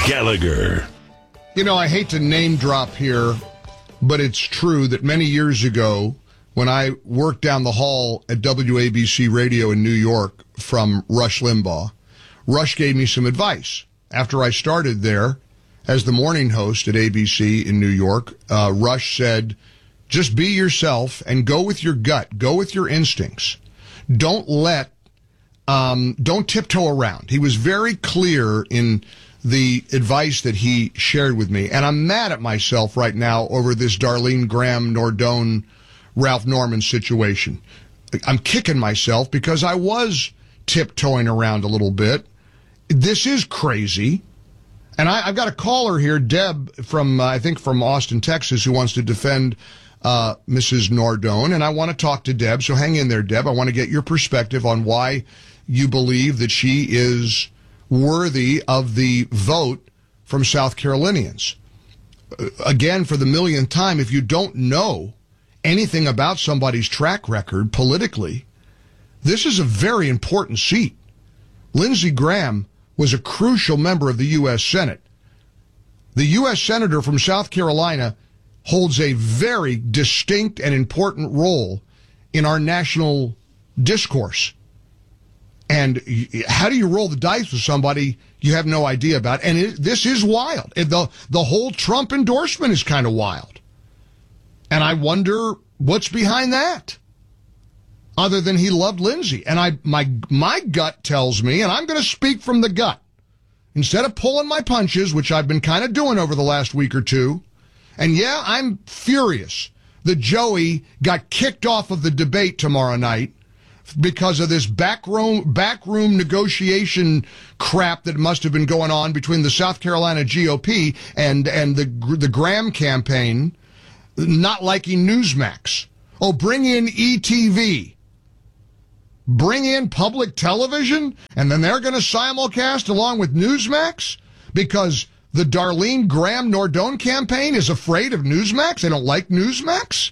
Gallagher. You know, I hate to name drop here, but it's true that many years ago, when I worked down the hall at WABC Radio in New York from Rush Limbaugh, Rush gave me some advice. After I started there as the morning host at ABC in New York, Rush said, just be yourself and go with your gut. Go with your instincts. Don't tiptoe around. He was very clear in the advice that he shared with me. And I'm mad at myself right now over this Darlene Graham Nordone Ralph Norman situation. I'm kicking myself because I was tiptoeing around a little bit. This is crazy. And I've got a caller here, Deb, from Austin, Texas, who wants to defend Mrs. Nordone. And I want to talk to Deb, so hang in there, Deb. I want to get your perspective on why you believe that she is worthy of the vote from South Carolinians. Again, for the millionth time, if you don't know anything about somebody's track record politically, this is a very important seat. Lindsey Graham was a crucial member of the U.S. Senate. The U.S. Senator from South Carolina holds a very distinct and important role in our national discourse. And how do you roll the dice with somebody you have no idea about? And this is wild. The whole Trump endorsement is kind of wild. And I wonder what's behind that, other than he loved Lindsey. And my gut tells me, and I'm going to speak from the gut, instead of pulling my punches, which I've been kind of doing over the last week or two, and yeah, I'm furious that Joey got kicked off of the debate tomorrow night because of this backroom negotiation crap that must have been going on between the South Carolina GOP and the Graham campaign not liking Newsmax. Oh, bring in ETV. Bring in public television, and then they're going to simulcast along with Newsmax because the Darlene Graham Nordone campaign is afraid of Newsmax. They don't like Newsmax.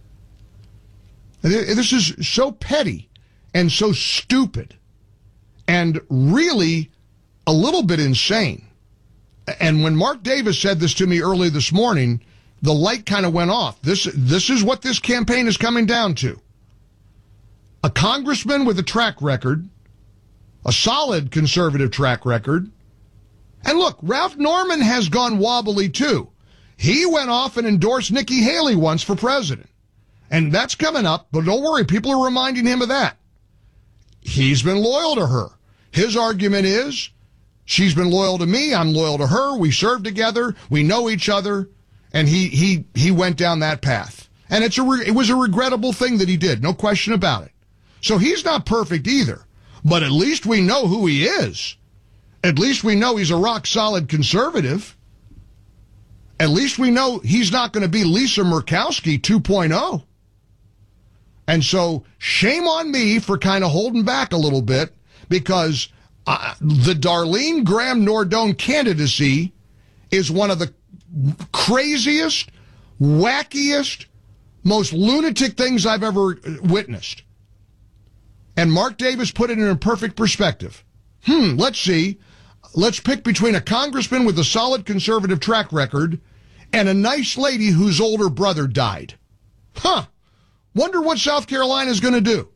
This is so petty and so stupid and really a little bit insane. And when Mark Davis said this to me early this morning, the light kind of went off. This is what this campaign is coming down to. A congressman with a track record, a solid conservative track record. And look, Ralph Norman has gone wobbly too. He went off and endorsed Nikki Haley once for president. And that's coming up, but don't worry, people are reminding him of that. He's been loyal to her. His argument is, she's been loyal to me, I'm loyal to her, we served together, we know each other, and he went down that path. And it was a regrettable thing that he did, no question about it. So he's not perfect either, but at least we know who he is. At least we know he's a rock-solid conservative. At least we know he's not going to be Lisa Murkowski 2.0. And so shame on me for kind of holding back a little bit because the Darlene Graham Nordone candidacy is one of the craziest, wackiest, most lunatic things I've ever witnessed. And Mark Davis put it in a perfect perspective. Let's see. Let's pick between a congressman with a solid conservative track record and a nice lady whose older brother died. Wonder what South Carolina is going to do.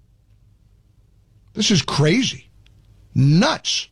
This is crazy. Nuts.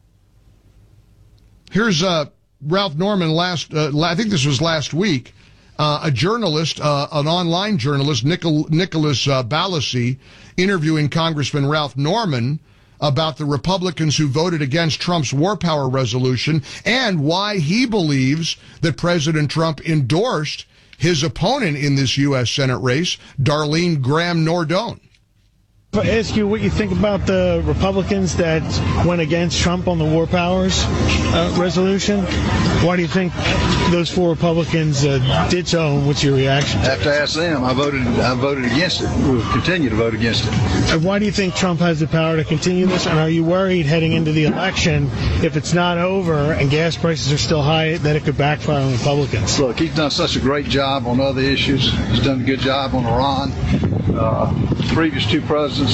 Here's Ralph Norman I think this was last week, a journalist, an online journalist, Nicholas Balassi, interviewing Congressman Ralph Norman about the Republicans who voted against Trump's war power resolution and why he believes that President Trump endorsed his opponent in this U.S. Senate race, Darlene Graham Nordone. I ask you what you think about the Republicans that went against Trump on the war powers resolution. Why do you think those four Republicans did so, and what's your reaction? I have to ask them. I voted against it. We'll continue to vote against it. And why do you think Trump has the power to continue this? And are you worried heading into the election, if it's not over and gas prices are still high, that it could backfire on Republicans? Look, he's done such a great job on other issues. He's done a good job on Iran. The previous two presidents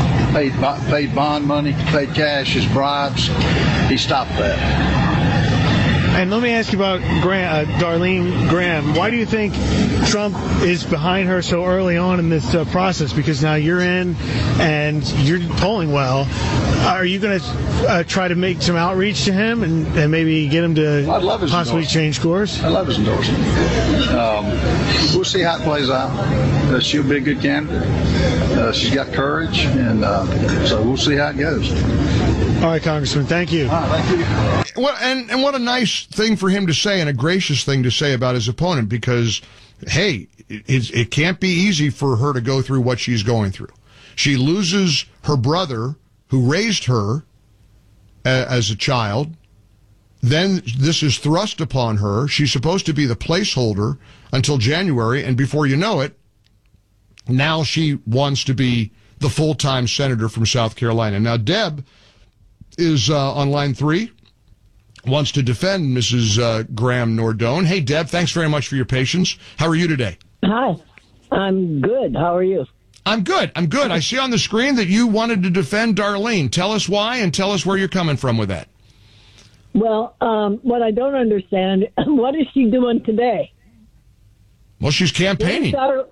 paid bond money, paid cash as bribes. He stopped that. And let me ask you about Darlene Graham. Why do you think Trump is behind her so early on in this process? Because now you're in and you're polling well. Are you going to try to make some outreach to him and maybe get him to possibly change course? I love his endorsement. We'll see how it plays out. She'll be a good candidate. She's got courage, and so we'll see how it goes. All right, Congressman. Thank you. Thank you. Well, and what a nice thing for him to say, and a gracious thing to say about his opponent, because, hey, it can't be easy for her to go through what she's going through. She loses her brother, who raised her as a child. Then this is thrust upon her. She's supposed to be the placeholder until January, and before you know it, now she wants to be the full-time senator from South Carolina. Now, Deb is on line 3, wants to defend Mrs. Graham Nordone. Hey, Deb, thanks very much for your patience. How are you today? Hi, I'm good. How are you? I'm good. I see on the screen that you wanted to defend Darlene. Tell us why and tell us where you're coming from with that. Well, what I don't understand, what is she doing today? Well, she's campaigning.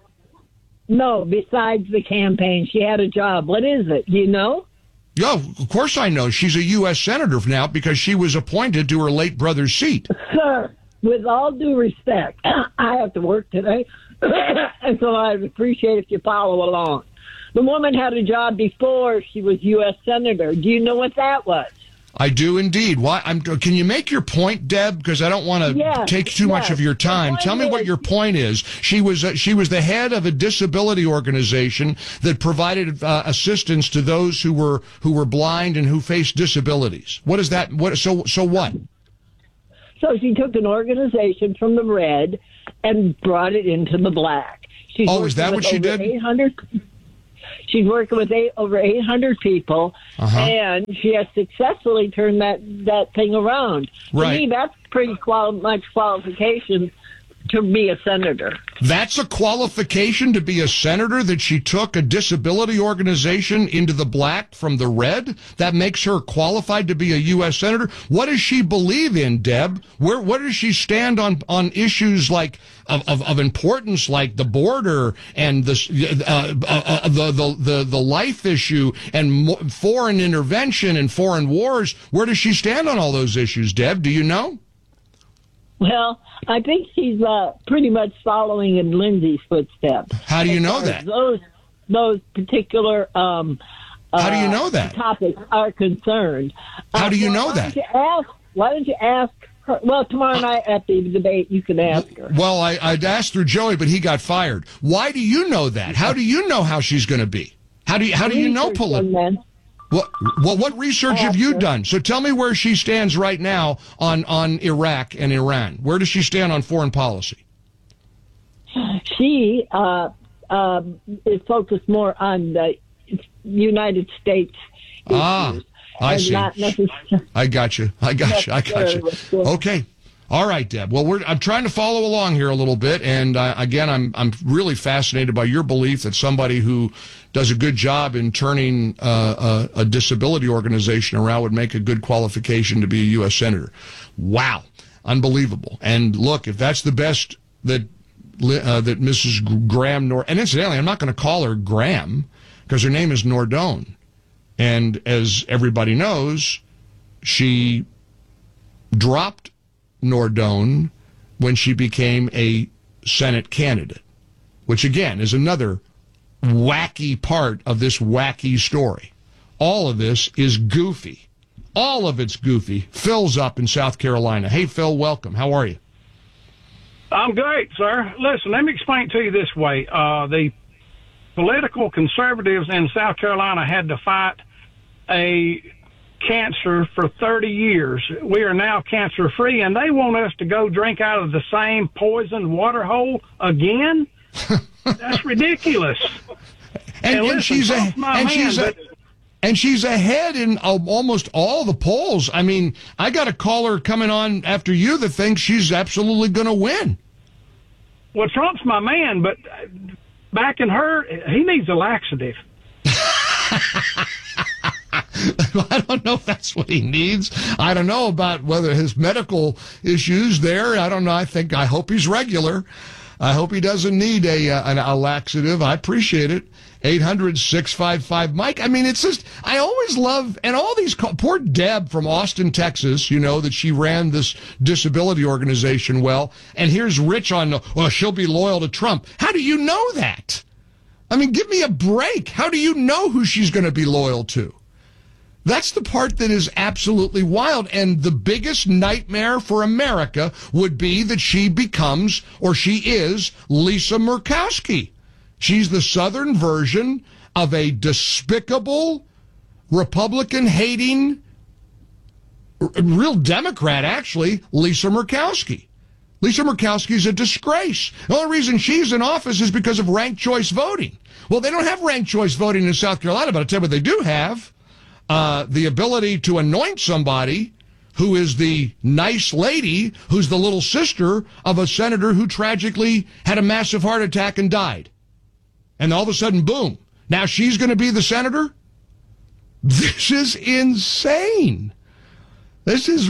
No, besides the campaign, she had a job. What is it? Do you know? Yeah, of course I know. She's a U.S. senator now because she was appointed to her late brother's seat. Sir, with all due respect, I have to work today, and so I'd appreciate if you follow along. The woman had a job before she was U.S. senator. Do you know what that was? I do indeed. Why? Can you make your point, Deb? Because I don't want to take too much of your time. Tell me what your point is. She was the head of a disability organization that provided assistance to those who were blind and who faced disabilities. What is that? So what? So she took an organization from the red and brought it into the black. Is that what she did? She's working with over 800 people, and she has successfully turned that thing around. Right. To me, that's pretty much qualification to be a senator. That's a qualification to be a senator, that she took a disability organization into the black from the red? That makes her qualified to be a U.S. senator? What does she believe in, Deb? Where does she stand on issues like of importance, like the border and the life issue and foreign intervention and foreign wars? Where does she stand on all those issues, Deb? Do you know? Well, I think she's pretty much following in Lindsay's footsteps. How do you know that? Those particular how do you know that? Topics are concerned. How do you know that? Why don't you ask her? Well, tomorrow night at the debate, you can ask her. Well, I'd asked through Joey, but he got fired. Why do you know that? How do you know how she's going to be? How do you know politically? What research have you done? So tell me where she stands right now on Iraq and Iran. Where does she stand on foreign policy? She is focused more on the United States issues. I see. I got you. Okay. All right, Deb. Well, I'm trying to follow along here a little bit, and again, I'm really fascinated by your belief that somebody who does a good job in turning a disability organization around would make a good qualification to be a U.S. senator. Wow, unbelievable! And look, if that's the best that Mrs. Graham and incidentally, I'm not going to call her Graham because her name is Nordone, and as everybody knows, she dropped Nordone when she became a Senate candidate, which again is another wacky part of this wacky story. All of this is goofy. All of it's goofy. Phil's up in South Carolina. Hey, Phil, welcome. How are you? I'm great, sir. Listen, let me explain to you this way. The political conservatives in South Carolina had to fight a cancer for 30 years. We are now cancer-free, and they want us to go drink out of the same poisoned water hole again? That's ridiculous. And she's ahead in almost all the polls. I mean, I got a caller coming on after you that thinks she's absolutely going to win. Well, Trump's my man, but backing her, he needs a laxative. I don't know if that's what he needs. I don't know about whether his medical issues there. I don't know. I hope he's regular. I hope he doesn't need a laxative. I appreciate it. 800-655-Mike. I mean, it's just, I always love, and all these, poor Deb from Austin, Texas, you know, that she ran this disability organization well. And here's Rich on, well, she'll be loyal to Trump. How do you know that? I mean, give me a break. How do you know who she's going to be loyal to? That's the part that is absolutely wild. And the biggest nightmare for America would be that she becomes, or she is, Lisa Murkowski. She's the Southern version of a despicable, Republican-hating, real Democrat, actually, Lisa Murkowski. Lisa Murkowski's a disgrace. The only reason she's in office is because of ranked choice voting. Well, they don't have ranked choice voting in South Carolina, but I'll tell you what they do have. The ability to anoint somebody who is the nice lady, who's the little sister of a senator who tragically had a massive heart attack and died. And all of a sudden, boom, now she's going to be the senator? This is insane. This is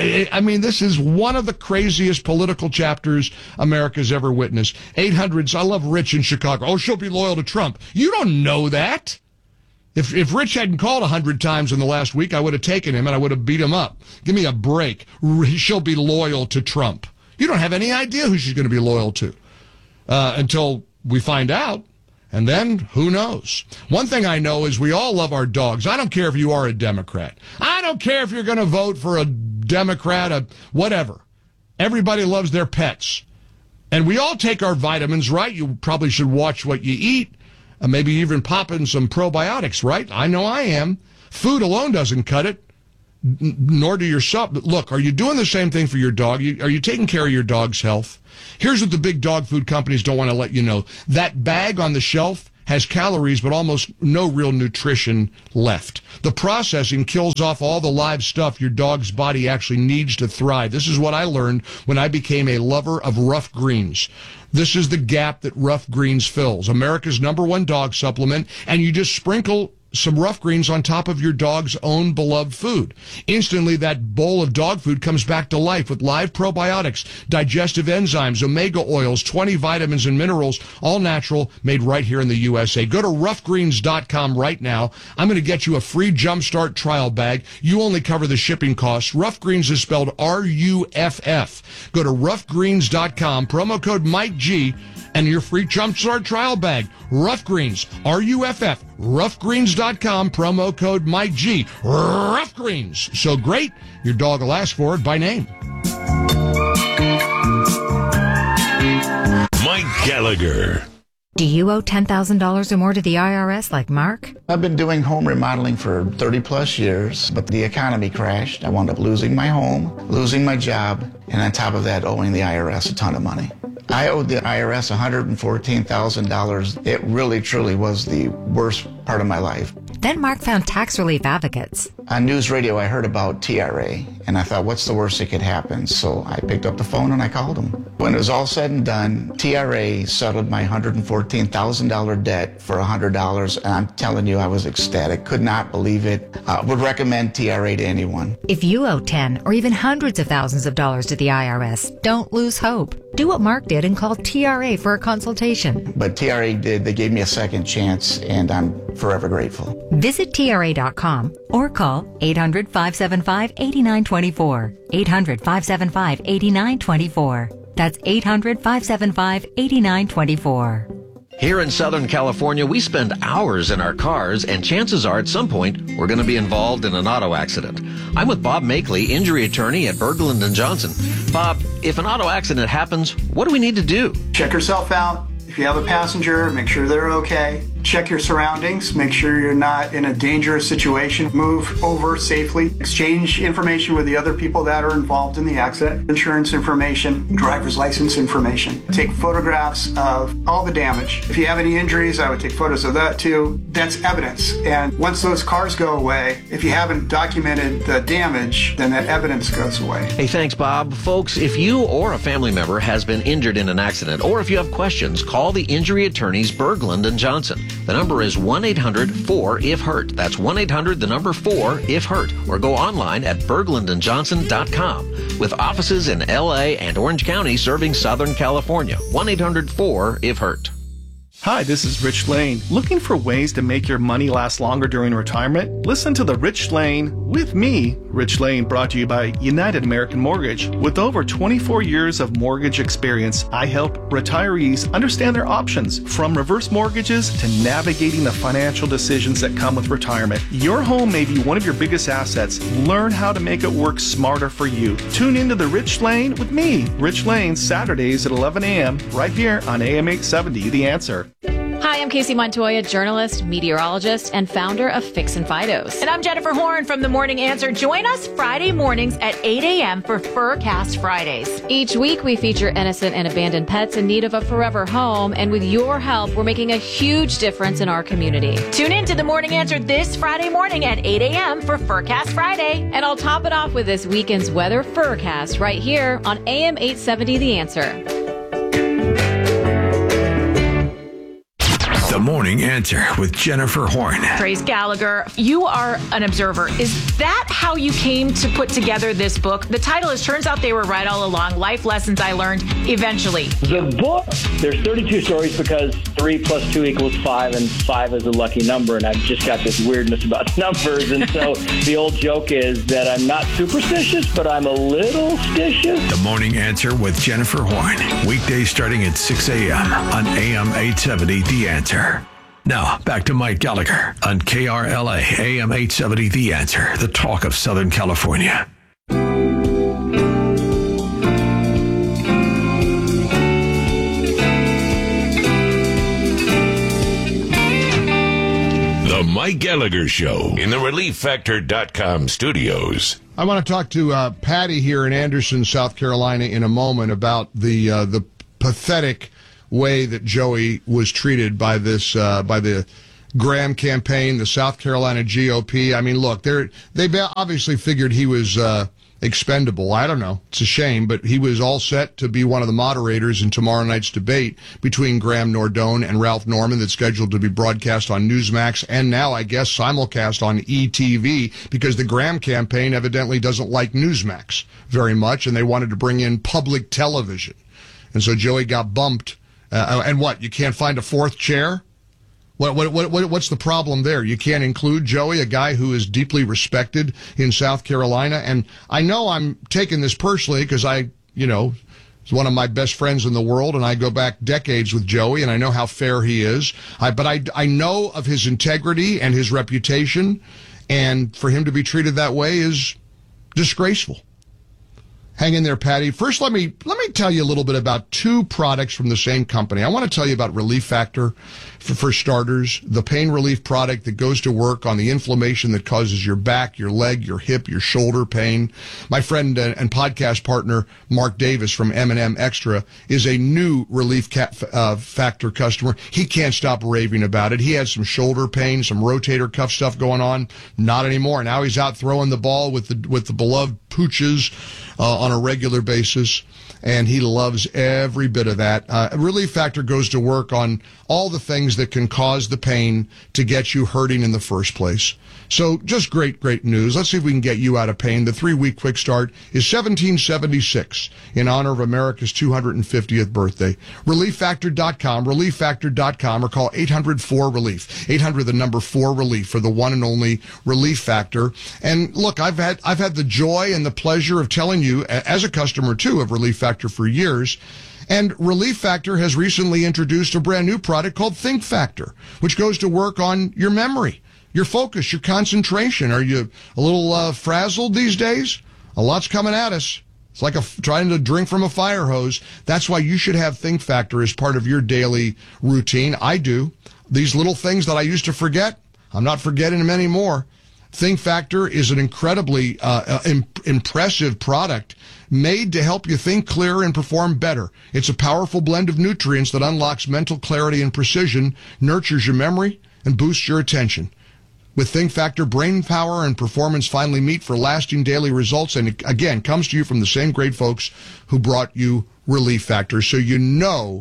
one of the craziest political chapters America's ever witnessed. 800s, I love Rich in Chicago. Oh, she'll be loyal to Trump. You don't know that. If Rich hadn't called 100 times in the last week, I would have taken him and I would have beat him up. Give me a break. She'll be loyal to Trump. You don't have any idea who she's going to be loyal to until we find out. And then, who knows? One thing I know is we all love our dogs. I don't care if you are a Democrat. I don't care if you're going to vote for a Democrat, whatever. Everybody loves their pets. And we all take our vitamins, right? You probably should watch what you eat. Maybe even pop in some probiotics, right? I know I am. Food alone doesn't cut it, nor do yourself. Look, are you doing the same thing for your dog? Are you taking care of your dog's health? Here's what the big dog food companies don't want to let you know. That bag on the shelf has calories, but almost no real nutrition left. The processing kills off all the live stuff your dog's body actually needs to thrive. This is what I learned when I became a lover of Rough Greens. This is the gap that Rough Greens fills. America's #1 dog supplement, and you just sprinkle some Rough Greens on top of your dog's own beloved food. Instantly, that bowl of dog food comes back to life with live probiotics, digestive enzymes, omega oils, 20 vitamins and minerals, all natural, made right here in the USA. Go to roughgreens.com right now. I'm going to get you a free Jumpstart trial bag. You only cover the shipping costs. Rough Greens is spelled R-U-F-F. Go to roughgreens.com, promo code Mike G, and your free Jumpstart trial bag. Rough Greens, R-U-F-F, roughgreens.com, promo code Mike G. Rough Greens. So great, your dog will ask for it by name. Mike Gallagher. Do you owe $10,000 or more to the IRS like Mark? I've been doing home remodeling for 30 plus years, but the economy crashed. I wound up losing my home, losing my job, and on top of that, owing the IRS a ton of money. I owed the IRS $114,000. It really, truly was the worst part of my life. Then Mark found tax relief advocates. On news radio, I heard about TRA, and I thought, what's the worst that could happen? So I picked up the phone and I called them. When it was all said and done, TRA settled my $114,000 debt for $100, and I'm telling you, I was ecstatic. Could not believe it. Would recommend TRA to anyone. If you owe 10 or even hundreds of thousands of dollars to the IRS, don't lose hope. Do what Mark did and call TRA for a consultation. But TRA did. They gave me a second chance, and I'm forever grateful. Visit TRA.com or call 800-575-8924. 800-575-8924. That's 800-575-8924. Here in Southern California, we spend hours in our cars, and chances are at some point we're going to be involved in an auto accident. I'm with Bob Makeley, injury attorney at Berglund & Johnson. Bob, if an auto accident happens, what do we need to do? Check yourself out. If you have a passenger, make sure they're okay. Check your surroundings. Make sure you're not in a dangerous situation. Move over safely. Exchange information with the other people that are involved in the accident. Insurance information, driver's license information. Take photographs of all the damage. If you have any injuries, I would take photos of that too. That's evidence. And once those cars go away, if you haven't documented the damage, then that evidence goes away. Hey, thanks, Bob. Folks, if you or a family member has been injured in an accident, or if you have questions, call the injury attorneys Berglund & Johnson. The number is 1-800-4-IF-HURT. That's 1-800, the number 4-IF-HURT. Or go online at berglandandjohnson.com. With offices in L.A. and Orange County serving Southern California. 1-800-4-IF-HURT. Hi, this is Rich Lane. Looking for ways to make your money last longer during retirement? Listen to The Rich Lane with me, Rich Lane, brought to you by United American Mortgage. With over 24 years of mortgage experience, I help retirees understand their options, from reverse mortgages to navigating the financial decisions that come with retirement. Your home may be one of your biggest assets. Learn how to make it work smarter for you. Tune into The Rich Lane with me, Rich Lane, Saturdays at 11 a.m. right here on AM 870, The Answer. Hi, I'm Casey Montoya, journalist, meteorologist, and founder of Fix and Fidos. And I'm Jennifer Horn from The Morning Answer. Join us Friday mornings at 8 a.m. for Furcast Fridays. Each week, we feature innocent and abandoned pets in need of a forever home. And with your help, we're making a huge difference in our community. Tune in to The Morning Answer this Friday morning at 8 a.m. for Furcast Friday. And I'll top it off with this weekend's weather Furcast right here on AM 870 The Answer. The Morning Answer with Jennifer Horn. Trace Gallagher, you are an observer. Is that how you came to put together this book? The title is Turns Out They Were Right All Along, Life Lessons I Learned Eventually. The book, there's 32 stories because 3 + 2 = 5, and 5 is a lucky number, and I've just got this weirdness about numbers, and so the old joke is that I'm not superstitious, but I'm a little stitious. The Morning Answer with Jennifer Horn. Weekdays starting at 6 a.m. on AM 870 The Answer. Now, back to Mike Gallagher on KRLA AM 870 The Answer, the talk of Southern California. The Mike Gallagher Show in the ReliefFactor.com studios. I want to talk to Patty here in Anderson, South Carolina in a moment about the pathetic way that Joey was treated by this by the Graham campaign, the South Carolina GOP. I mean, look, they obviously figured he was expendable. I don't know. It's a shame, but he was all set to be one of the moderators in tomorrow night's debate between Graham Nordone and Ralph Norman that's scheduled to be broadcast on Newsmax and now, I guess, simulcast on ETV, because the Graham campaign evidently doesn't like Newsmax very much, and they wanted to bring in public television. And so Joey got bumped. And what? You can't find a fourth chair? What's the problem there? You can't include Joey, a guy who is deeply respected in South Carolina. And I know I'm taking this personally because he's one of my best friends in the world, and I go back decades with Joey, and I know how fair he is. But I know of his integrity and his reputation, and for him to be treated that way is disgraceful. Hang in there, Patty. First, let me tell you a little bit about two products from the same company. I want to tell you about Relief Factor, for starters, the pain relief product that goes to work on the inflammation that causes your back, your leg, your hip, your shoulder pain. My friend and podcast partner, Mark Davis from M&M Extra, is a new Relief Factor customer. He can't stop raving about it. He had some shoulder pain, some rotator cuff stuff going on. Not anymore. Now he's out throwing the ball with the beloved Pooches on a regular basis, and he loves every bit of that. Relief Factor goes to work on all the things that can cause the pain to get you hurting in the first place. So just great news. Let's see if we can get you out of pain. The 3-week quick start is $17.76 in honor of America's 250th birthday. ReliefFactor.com, ReliefFactor.com, or call 800-4-RELIEF. 800 the number 4-RELIEF for the one and only Relief Factor. And look, I've had the joy and the pleasure of telling you, as a customer too of Relief Factor for years, and Relief Factor has recently introduced a brand new product called Think Factor, which goes to work on your memory, your focus, your concentration. Are you a little frazzled these days? A lot's coming at us. It's like trying to drink from a fire hose. That's why you should have Think Factor as part of your daily routine. I do. These little things that I used to forget, I'm not forgetting them anymore. Think Factor is an incredibly impressive product made to help you think clearer and perform better. It's a powerful blend of nutrients that unlocks mental clarity and precision, nurtures your memory, and boosts your attention. With Think Factor, brain power and performance finally meet for lasting daily results, and it, again, comes to you from the same great folks who brought you Relief Factor, so you know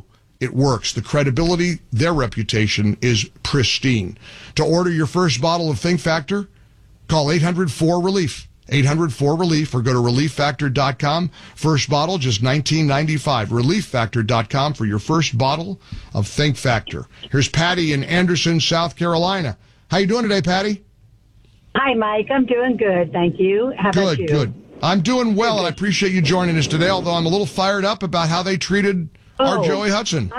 it works. The credibility, their reputation is pristine. To order your first bottle of Think Factor, call 800-4RELIEF. 800-4RELIEF, or go to ReliefFactor.com. First bottle, just $19.95. ReliefFactor.com for your first bottle of Think Factor. Here's Patty in Anderson, South Carolina. How you doing today, Patty? Hi, Mike. I'm doing good, thank you. How about you? Good. I'm doing well, and I appreciate you joining us today, although I'm a little fired up about how they treated our Joey Hudson.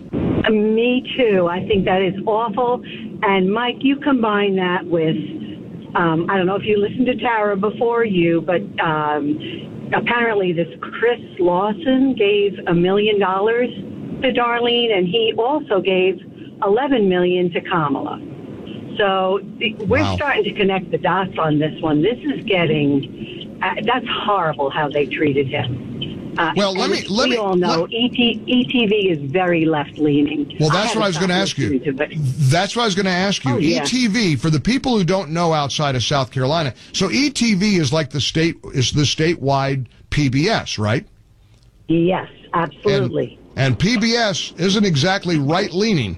Me too. I think that is awful. And, Mike, you combine that with, I don't know if you listened to Tara before you, but apparently this Chris Lawson gave $1 million to Darlene, and he also gave $11 million to Kamala. So we're starting to connect the dots on this one. This is getting, that's horrible how they treated him. Well, we all know ETV is very left-leaning. Well, that's what I was going to ask you. That's what I was going to ask you. ETV, for the people who don't know outside of South Carolina, so ETV is like the statewide PBS, right? Yes, absolutely. And PBS isn't exactly right-leaning.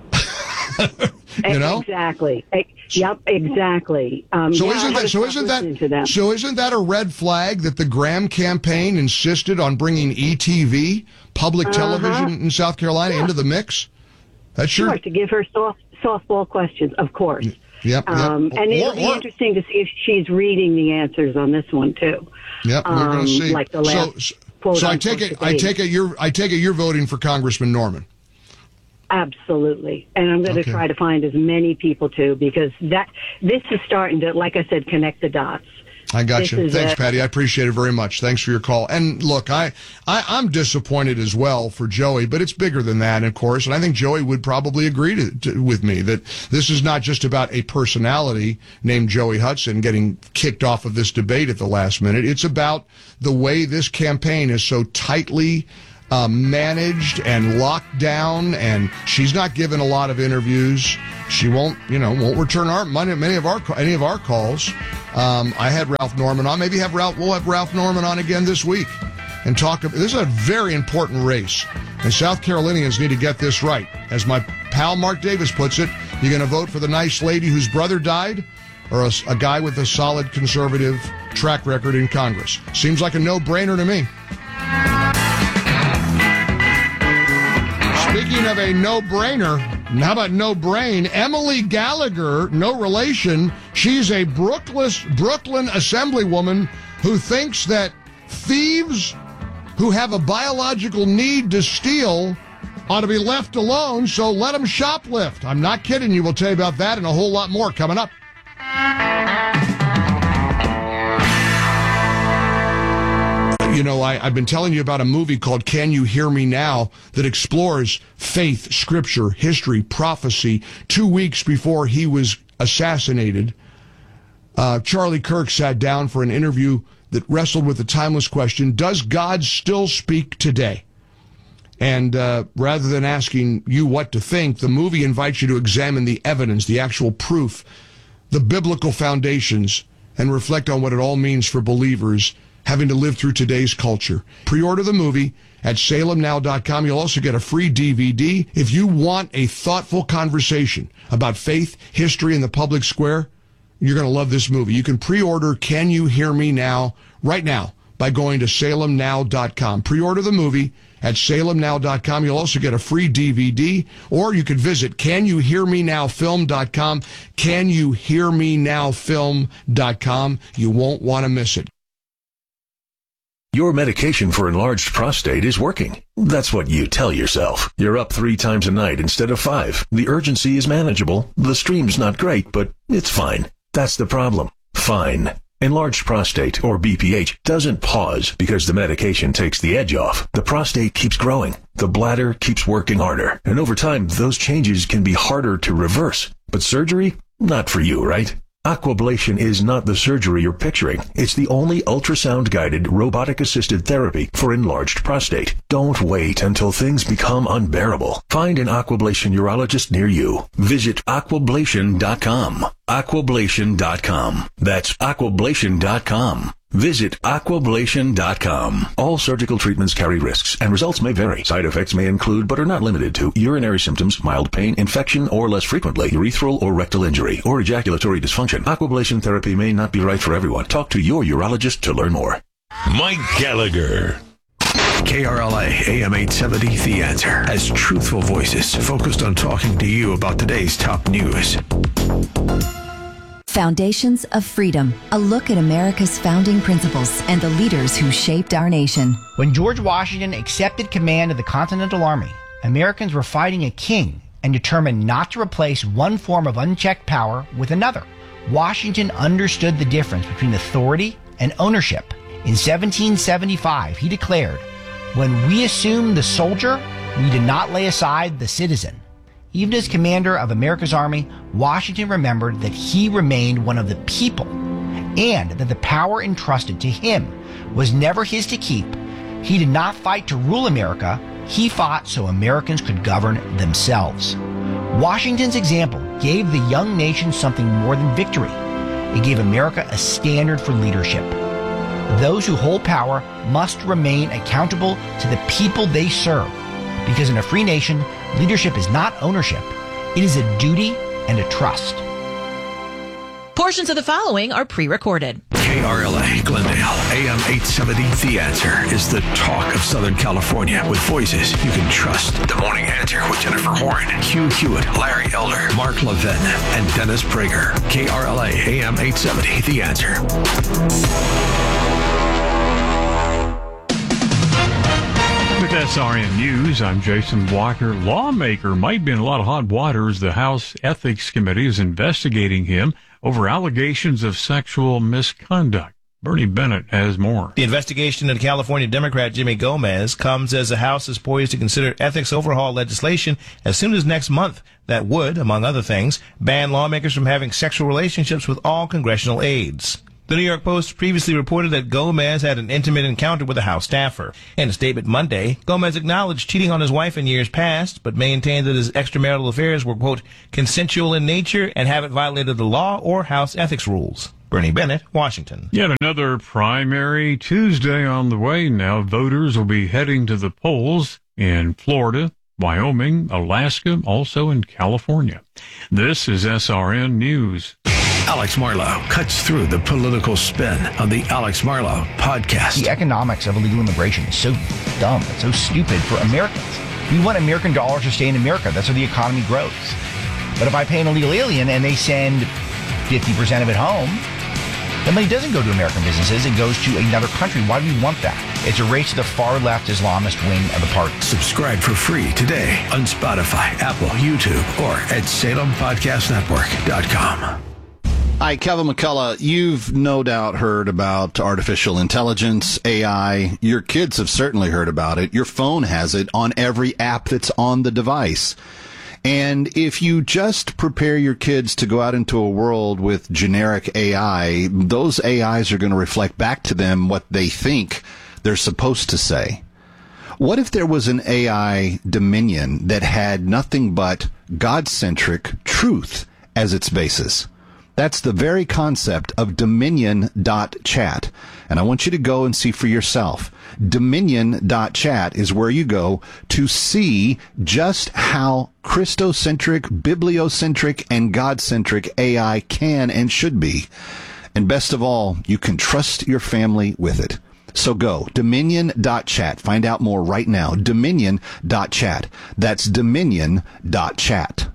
You know? Exactly. Yep, exactly. So isn't that a red flag that the Graham campaign insisted on bringing ETV, public television in South Carolina, into the mix? That's sure, to give her softball questions, of course. Yep. And it'll be interesting to see if she's reading the answers on this one too. Yep, we're going to see. Like the last so I take it you're voting for Congressman Norman. Absolutely. And I'm going to try to find as many people too, because this is starting to, like I said, connect the dots. I got you. Thanks, Patty. I appreciate it very much. Thanks for your call. And look, I'm disappointed as well for Joey, but it's bigger than that, of course. And I think Joey would probably agree with me that this is not just about a personality named Joey Hudson getting kicked off of this debate at the last minute. It's about the way this campaign is so tightly managed and locked down, and she's not given a lot of interviews. She won't return any of our calls. I had Ralph Norman on. We'll have Ralph Norman on again this week and talk about. This is a very important race, and South Carolinians need to get this right. As my pal Mark Davis puts it, you're going to vote for the nice lady whose brother died, or a guy with a solid conservative track record in Congress. Seems like a no-brainer to me. Speaking of a no-brainer, how about no brain? Emily Gallagher, no relation. She's a Brooklyn assemblywoman who thinks that thieves who have a biological need to steal ought to be left alone, so let them shoplift. I'm not kidding you. We'll tell you about that and a whole lot more coming up. You know, I've been telling you about a movie called Can You Hear Me Now that explores faith, scripture, history, prophecy. 2 weeks before he was assassinated, Charlie Kirk sat down for an interview that wrestled with the timeless question, does God still speak today? And rather than asking you what to think, the movie invites you to examine the evidence, the actual proof, the biblical foundations, and reflect on what it all means for believers having to live through today's culture. Pre-order the movie at salemnow.com. You'll also get a free DVD. If you want a thoughtful conversation about faith, history, and the public square, you're going to love this movie. You can pre-order Can You Hear Me Now right now by going to salemnow.com. Pre-order the movie at salemnow.com. You'll also get a free DVD, or you could visit CanYouHearMeNowFilm.com, CanYouHearMeNowFilm.com. You won't want to miss it. Your medication for enlarged prostate is working. That's what you tell yourself. You're up 3 times a night instead of 5. The urgency is manageable. The stream's not great, but it's fine. That's the problem. Fine. Enlarged prostate, or BPH, doesn't pause because the medication takes the edge off. The prostate keeps growing. The bladder keeps working harder. And over time, those changes can be harder to reverse. But surgery? Not for you, right? Aquablation is not the surgery you're picturing. It's the only ultrasound-guided, robotic-assisted therapy for enlarged prostate. Don't wait until things become unbearable. Find an Aquablation urologist near you. Visit aquablation.com. Aquablation.com. That's aquablation.com. Visit Aquablation.com. All surgical treatments carry risks, and results may vary. Side effects may include, but are not limited to, urinary symptoms, mild pain, infection, or less frequently, urethral or rectal injury, or ejaculatory dysfunction. Aquablation therapy may not be right for everyone. Talk to your urologist to learn more. Mike Gallagher. KRLA AM 870 The Answer has truthful voices focused on talking to you about today's top news. Foundations of Freedom, a look at America's founding principles and the leaders who shaped our nation. When George Washington accepted command of the Continental Army, Americans were fighting a king and determined not to replace one form of unchecked power with another. Washington understood the difference between authority and ownership. In 1775, he declared, "When we assume the soldier, we did not lay aside the citizen." Even as commander of America's army, Washington remembered that he remained one of the people and that the power entrusted to him was never his to keep. He did not fight to rule America. He fought so Americans could govern themselves. Washington's example gave the young nation something more than victory. It gave America a standard for leadership. Those who hold power must remain accountable to the people they serve, because in a free nation, leadership is not ownership. It is a duty and a trust. Portions of the following are pre-recorded. KRLA Glendale, AM 870 The Answer is the talk of Southern California with voices you can trust. The Morning Answer with Jennifer Horn, Hugh Hewitt, Larry Elder, Mark Levin, and Dennis Prager. KRLA AM 870 The Answer. With SRN News, I'm Jason Walker. Lawmaker might be in a lot of hot water as the House Ethics Committee is investigating him over allegations of sexual misconduct. Bernie Bennett has more. The investigation into California Democrat Jimmy Gomez comes as the House is poised to consider ethics overhaul legislation as soon as next month that would, among other things, ban lawmakers from having sexual relationships with all congressional aides. The New York Post previously reported that Gomez had an intimate encounter with a House staffer. In a statement Monday, Gomez acknowledged cheating on his wife in years past, but maintained that his extramarital affairs were, quote, consensual in nature and haven't violated the law or House ethics rules. Bernie Bennett, Washington. Yet another primary Tuesday on the way now. Voters will be heading to the polls in Florida, Wyoming, Alaska, also in California. This is SRN News. Alex Marlow cuts through the political spin on the Alex Marlow podcast. The economics of illegal immigration is so dumb. It's so stupid for Americans. We want American dollars to stay in America. That's how the economy grows. But if I pay an illegal alien and they send 50% of it home, the money doesn't go to American businesses. It goes to another country. Why do we want that? It's a race to the far left Islamist wing of the party. Subscribe for free today on Spotify, Apple, YouTube, or at SalemPodcastNetwork.com. Hi, Kevin McCullough. You've no doubt heard about artificial intelligence, AI. Your kids have certainly heard about it. Your phone has it on every app that's on the device. And if you just prepare your kids to go out into a world with generic AI, those AIs are going to reflect back to them what they think they're supposed to say. What if there was an AI dominion that had nothing but God-centric truth as its basis? That's the very concept of Dominion.chat. And I want you to go and see for yourself. Dominion.chat is where you go to see just how Christocentric, bibliocentric, and God-centric AI can and should be. And best of all, you can trust your family with it. So go, Dominion.chat. Find out more right now. Dominion.chat. That's Dominion.chat.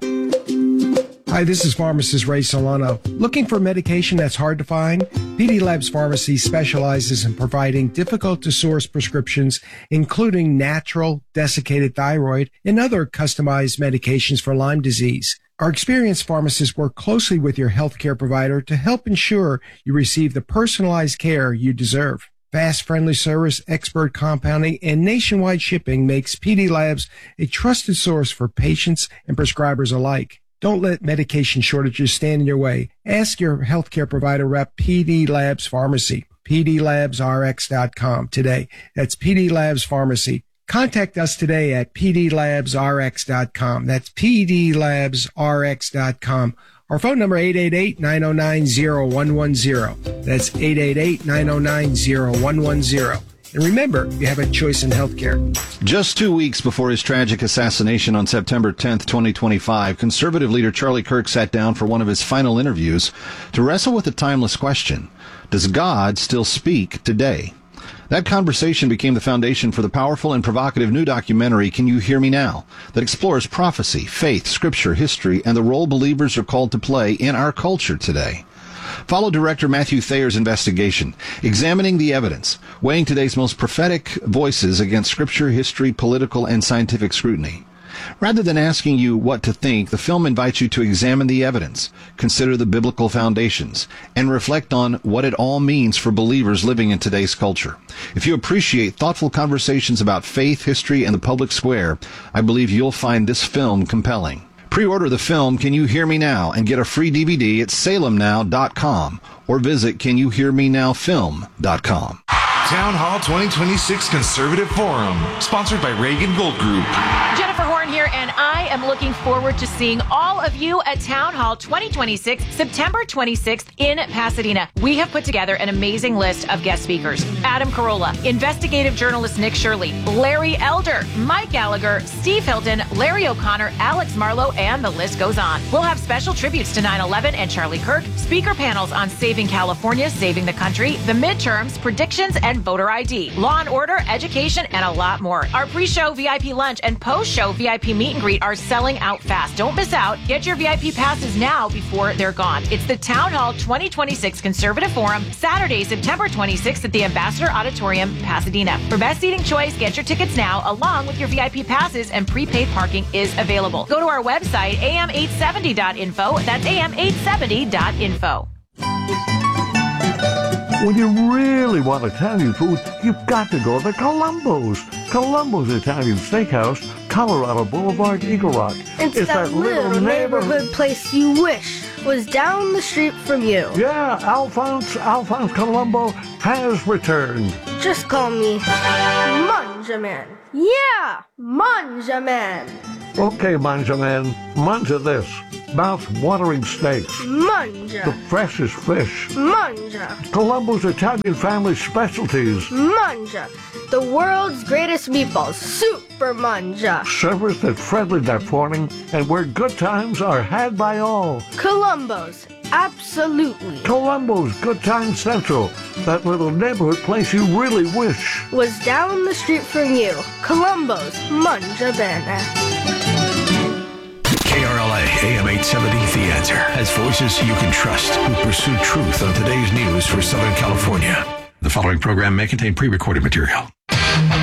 Hi, this is pharmacist Ray Solano. Looking for medication that's hard to find? PD Labs Pharmacy specializes in providing difficult-to-source prescriptions, including natural, desiccated thyroid, and other customized medications for Lyme disease. Our experienced pharmacists work closely with your healthcare provider to help ensure you receive the personalized care you deserve. Fast, friendly service, expert compounding, and nationwide shipping makes PD Labs a trusted source for patients and prescribers alike. Don't let medication shortages stand in your way. Ask your healthcare provider rep PD Labs Pharmacy, pdlabsrx.com today. That's PD Labs Pharmacy. Contact us today at pdlabsrx.com. That's pdlabsrx.com. Our phone number 888-909-0110. That's 888-909-0110. And remember, you have a choice in healthcare. Just 2 weeks before his tragic assassination on September 10th, 2025, conservative leader Charlie Kirk sat down for one of his final interviews to wrestle with the timeless question, does God still speak today? That conversation became the foundation for the powerful and provocative new documentary, Can You Hear Me Now?, that explores prophecy, faith, scripture, history, and the role believers are called to play in our culture today. Follow director Matthew Thayer's investigation, examining the evidence, weighing today's most prophetic voices against scripture, history, political, and scientific scrutiny. Rather than asking you what to think, the film invites you to examine the evidence, consider the biblical foundations, and reflect on what it all means for believers living in today's culture. If you appreciate thoughtful conversations about faith, history, and the public square, I believe you'll find this film compelling. Pre-order the film Can You Hear Me Now and get a free DVD at salemnow.com or visit canyouhearmenowfilm.com. Town Hall 2026 Conservative Forum, sponsored by Reagan Gold Group. Jennifer Horn here, and I am looking forward to seeing all of you at Town Hall 2026, September 26th in Pasadena. We have put together an amazing list of guest speakers. Adam Carolla, investigative journalist Nick Shirley, Larry Elder, Mike Gallagher, Steve Hilton, Larry O'Connor, Alex Marlowe, and the list goes on. We'll have special tributes to 9/11 and Charlie Kirk, speaker panels on saving California, saving the country, the midterms, predictions, and voter ID, law and order, education, and a lot more. Our pre-show VIP lunch and post-show VIP meet and greet are selling out fast. Don't miss out. Get your VIP passes now before they're gone. It's the Town Hall 2026 Conservative Forum, Saturday, September 26th at the Ambassador Auditorium, Pasadena. For best seating choice, get your tickets now, along with your VIP passes, and prepaid parking is available. Go to our website, am870.info. That's am870.info. When you really want Italian food, you've got to go to Columbo's. Columbo's Italian Steakhouse, Colorado Boulevard, Eagle Rock. It's that little neighborhood place you wish was down the street from you. Yeah, Alphonse Columbo has returned. Just call me Manjaman. Yeah, Manjaman. Okay, Manjaman, manja this. Mouth-watering steaks. Manja. The freshest fish. Manja. Columbo's Italian family specialties. Manja. The world's greatest meatballs. Super Manja. Servers that friendly that morning and where good times are had by all. Columbo's. Absolutely. Columbo's Good Time Central. That little neighborhood place you really wish was down the street from you. Columbo's Manja Bene. KRLA AM 870 The Answer has voices you can trust who pursue truth on today's news for Southern California. The following program may contain pre-recorded material.